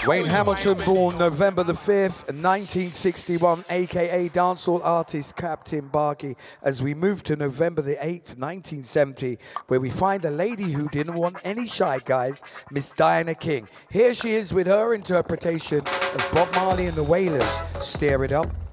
Wayne Hamilton, born November the 5th, 1961, aka dancehall artist Captain Bargy, as we move to November the 8th, 1970, where we find a lady who didn't want any shy guys, Miss Diana King. Here she is with her interpretation of Bob Marley and the Wailers, Stir It Up.